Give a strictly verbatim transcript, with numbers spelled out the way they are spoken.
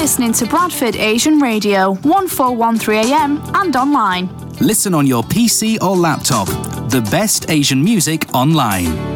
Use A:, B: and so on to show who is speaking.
A: listening to Bradford Asian Radio, one four one three A M and online.
B: Listen on your P C or laptop. The best Asian music online.